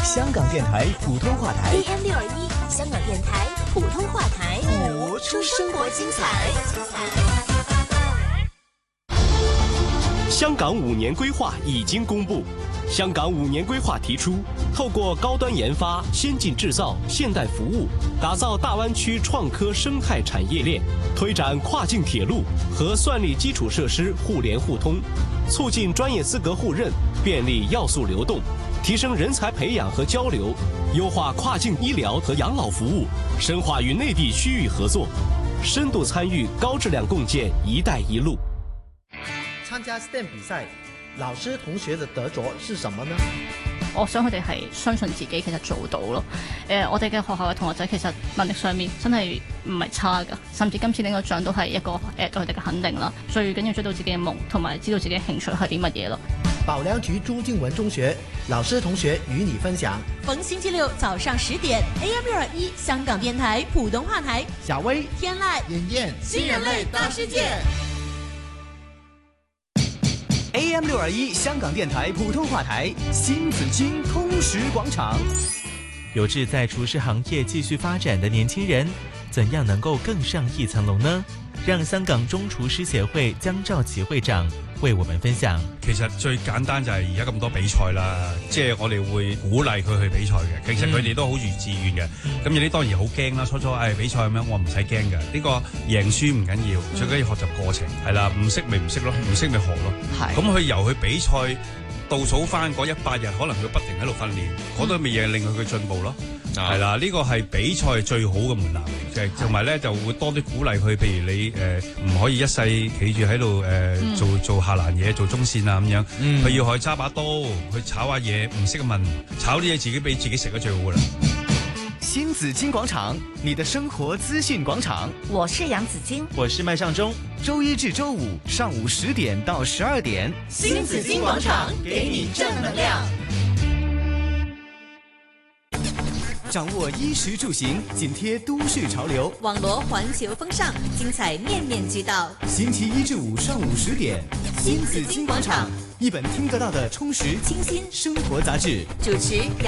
香港电台普通话台 AM621 香港电台普通话台， 活出生活精彩。 香港5年规划已经公布。香港5年规划提出，透过高端研发、先进制造、现代服务，打造大湾区创科生态产业链，推展跨境铁路和算力基础设施互联互通，促进专业资格互认，便利要素流动，提升人才培养和交流，优化跨境医疗和养老服务，深化与内地区域合作，深度参与高质量共建“一帶一路”。 參加 STEM 比賽，老師同學的得着是什麼呢？ 我想佢哋係相信自己，其實做到咯。我哋嘅學校嘅同學仔其實能力上面真係唔係差㗎，甚至今次領個獎都係一個對佢哋嘅肯定啦。最緊要追到自己嘅夢，同埋知道自己嘅興趣係啲乜嘢咯。 保良局朱敬文中學老師同學與你分享。 逢星期六早上10點 AM621 香港電台普通話台， 小薇、 天籟、 妍妍， 新人類大世界。 AM621 香港电台普通话台新紫金通识广场。 有志在厨师行业继续发展的年轻人，怎样能够更上一層樓呢？讓香港中廚師協會江兆琪會長為我們分享。 其實最簡單就係而家咁多比賽啦，即係我哋會鼓勵佢去比賽嘅。其實佢哋都好自願嘅。咁有啲當然好驚啦，初比賽咁樣，我唔使驚嘅。呢個贏輸唔緊要，最緊要學習過程係啦。唔識咪唔識咯，唔識咪學咯。咁佢由佢比賽倒數翻嗰100日，可能佢不停喺度訓練，嗰度咪嘢令佢進步咯。係啦，呢個係比賽最好嘅門檻，即係同埋咧就會多啲鼓勵佢，譬如你唔可以一世企住喺度做下欄嘢，做中線啊咁樣，佢要去揸把刀去炒下嘢，唔識問炒啲嘢自己俾自己食得最好噶啦。 新紫金廣場，你的生活資訊廣場。 我是楊子矜， 我是麥尚中。 周一至周五上午10點到12點， 新紫金廣場給你正能量。 掌握衣食住行，緊貼都市潮流， 網羅環球風尚，精彩面面俱到。 星期一至五上午10點， 新紫金廣場， 一本聽得到的充實清新生活雜誌。 主持